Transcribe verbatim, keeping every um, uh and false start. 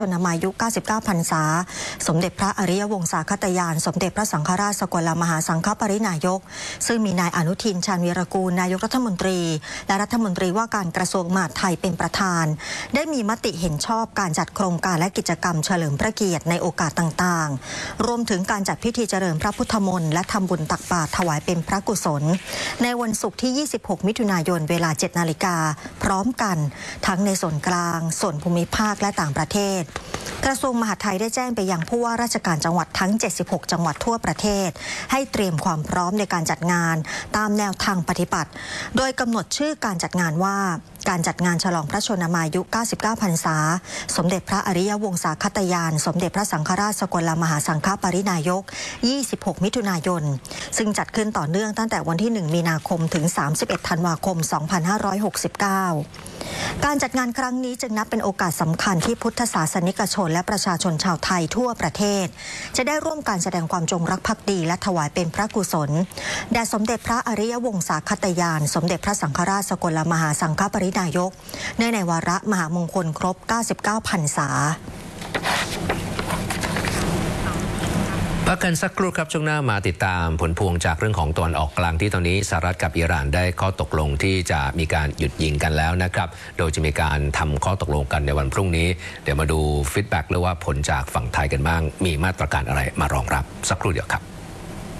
นมายุ เก้าสิบเก้า พรรษาสมเด็จพระอริยวงศาคตยานสมเด็จพระสังฆราชสกลมหาสังฆปรินายกซึ่งมีนายอนุทินชาญวีรกูลนายกรัฐมนตรีและรัฐมนตรีว่าการกระทรวงมหาดไทยเป็นประธานได้มีมติเห็นชอบการจัดโครงการและกิจกรรมเฉลิมพระเกียรติในโอกาสต่างๆรวมถึงการจัดพิธีเจริญพระพุทธมนต์และทำบุญตักบาตรถวายเป็นพระกุศลในวันศุกร์ที่ ยี่สิบหก มิถุนายนเวลา เจ็ด นาฬิกาพร้อมกันทั้งในส่วนกลางส่วนภูมิภาคและต่างประเทศกระทรวงมหาดไทยได้แจ้งไปยังผู้ว่าราชการจังหวัดทั้งเจ็ดสิบหกจังหวัดทั่วประเทศให้เตรียมความพร้อมในการจัดงานตามแนวทางปฏิบัติโดยกำหนดชื่อการจัดงานว่าการจัดงานฉลองพระชนมายุ เก้าสิบเก้า พรรษาสมเด็จพระอริยวงศาคตยานสมเด็จพระสังฆราชสกลมหาสังฆปรินายก ยี่สิบหก มิถุนายนซึ่งจัดขึ้นต่อเนื่องตั้งแต่วันที่ หนึ่ง มีนาคมถึง สามสิบเอ็ด ธันวาคม สองพันห้าร้อยหกสิบเก้า การจัดงานครั้งนี้จึงนับเป็นโอกาสสำคัญที่พุทธศาสนิกชนและประชาชนชาวไทยทั่วประเทศจะได้ร่วมการแสดงความจงรักภักดีและถวายเป็นพระกุศลแด่สมเด็จพระอริยวงศาคตยานสมเด็จพระสังฆราชสกลมหาสังฆปรินายกเนื่องในวาระมหามงคลครบ เก้าสิบเก้า พรรษาพักกันสักครู่ครับช่วงหน้ามาติดตามผลพวงจากเรื่องของตะวันออกกลางที่ตอนนี้สหรัฐกับอิหร่านได้ข้อตกลงที่จะมีการหยุดยิงกันแล้วนะครับโดยจะมีการทำข้อตกลงกันในวันพรุ่งนี้เดี๋ยวมาดูฟีดแบ็กหรือว่าผลจากฝั่งไทยกันบ้างมีมาตรการอะไรมารองรับสักครู่เดียวครับ